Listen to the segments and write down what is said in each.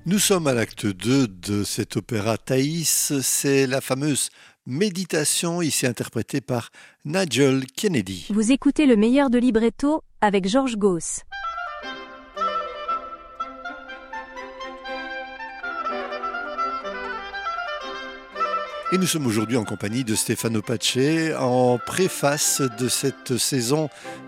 Nous sommes à l'acte 2 de cet opéra Thaïs. C'est la fameuse Méditation, ici interprétée par Nigel Kennedy. Vous écoutez le meilleur de libretto avec Georges Gauss. Et nous sommes aujourd'hui en compagnie de Stefano Pace en préface de cette saison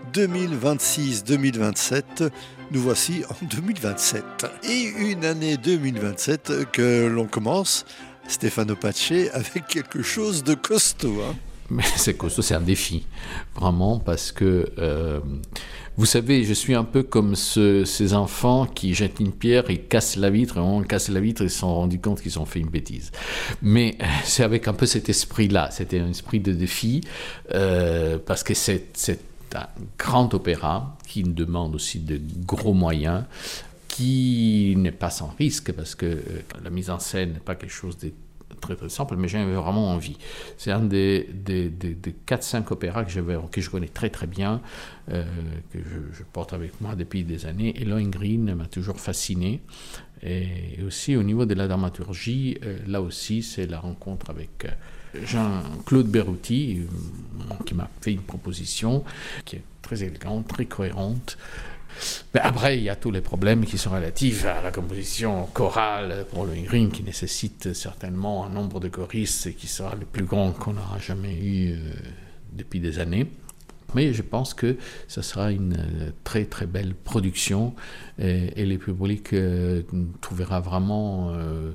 2026-2027. Nous voici en 2027. Et une année 2027 que l'on commence, Stefano Pace, avec quelque chose de costaud. Mais c'est costaud, c'est un défi, vraiment, parce que, vous savez, je suis un peu comme ces enfants qui jettent une pierre et cassent la vitre, et on casse la vitre et ils se sont rendus compte qu'ils ont fait une bêtise. Mais c'est avec un peu cet esprit-là, c'était un esprit de défi, parce que c'est un grand opéra qui demande aussi de gros moyens, qui n'est pas sans risque, parce que la mise en scène n'est pas quelque chose de très très simple, mais j'avais vraiment envie. C'est un des 4-5 opéras que je connais très très bien, que je porte avec moi depuis des années. Et Lohengrin m'a toujours fasciné. Et aussi au niveau de la dramaturgie, là aussi c'est la rencontre avec Jean-Claude Berruti, qui m'a fait une proposition qui est très élégante, très cohérente. Mais après, il y a tous les problèmes qui sont relatifs à la composition chorale pour Lohengrin, qui nécessite certainement un nombre de choristes qui sera le plus grand qu'on n'aura jamais eu depuis des années. Mais je pense que ce sera une très très belle production et le public trouvera vraiment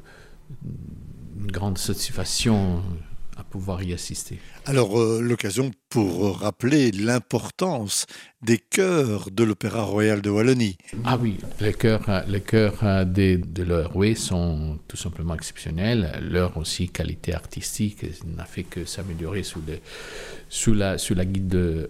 une grande satisfaction à pouvoir y assister. Alors, l'occasion pour rappeler l'importance des chœurs de l'Opéra Royal de Wallonie. Ah oui, les chœurs de l'Euroé sont tout simplement exceptionnels. Leur aussi qualité artistique n'a fait que s'améliorer sous la guide de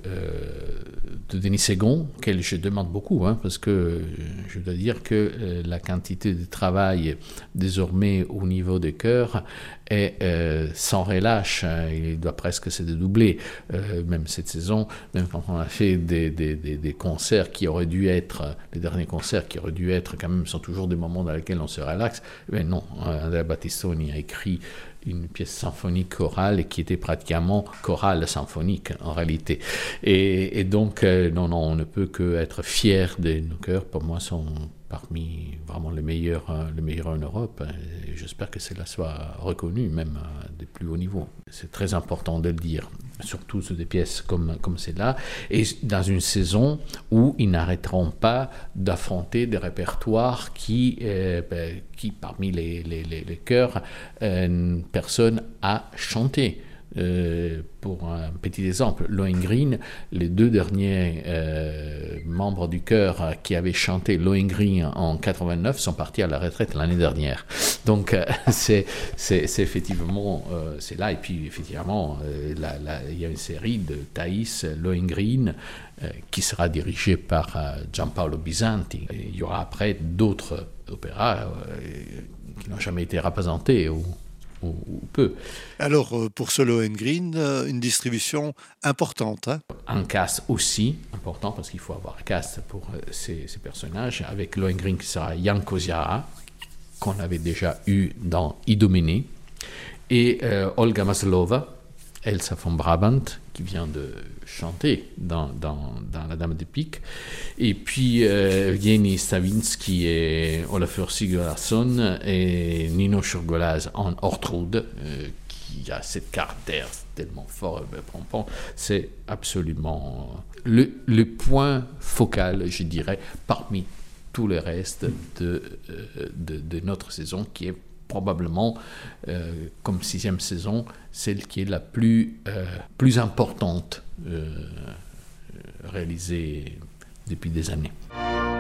Denis Ségon, auquel je demande beaucoup, parce que je dois dire que la quantité de travail désormais au niveau des chœurs est sans relâche. Il doit presque se dédoubler, même cette saison, même quand on a fait des concerts qui auraient dû être, les derniers concerts qui auraient dû être quand même, sont toujours des moments dans lesquels on se relaxe. Mais non, Andrea Battistoni a écrit une pièce symphonique chorale qui était pratiquement chorale symphonique en réalité. Et donc, non, on ne peut qu'être fier de nos chœurs. Pour moi, sont parmi vraiment les meilleurs en Europe. Et j'espère que cela soit reconnu, même des plus hauts niveaux. C'est très important de le dire, surtout sur des pièces comme celle-là, et dans une saison où ils n'arrêteront pas d'affronter des répertoires qui parmi les chœurs, personne a chanté. Pour un petit exemple, Lohengrin, les deux derniers membres du chœur qui avaient chanté Lohengrin en 89 sont partis à la retraite l'année dernière. Donc c'est effectivement c'est là, et puis effectivement il y a une série de Thaïs Lohengrin qui sera dirigée par Giampaolo Bisanti. Et il y aura après d'autres opéras qui n'ont jamais été représentés ou peu. Alors, pour ce Lohengrin, une distribution importante. Un cast aussi important, parce qu'il faut avoir un cast pour ces personnages, avec Lohengrin qui sera Jan Koziara, qu'on avait déjà eu dans Idoménée, et Olga Maslova, Elsa von Brabant, qui vient de chanter dans La Dame de Pique, et puis Evgeny Stavinsky et Olafur Sigurðarson et Nino Churgolaz en Ortrud, qui a cette caractère tellement fort et pompant. C'est absolument le point focal, je dirais, parmi tous les restes de notre saison, qui est probablement, comme 6e saison, celle qui est la plus importante réalisée depuis des années.